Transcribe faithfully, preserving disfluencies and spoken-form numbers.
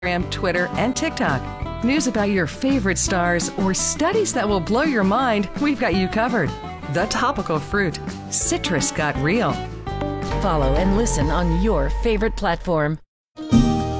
Twitter, and TikTok. News about your favorite stars or studies that will blow your mind, we've got you covered. The Topical Fruit. Citrus got real. Follow and listen on your favorite platform.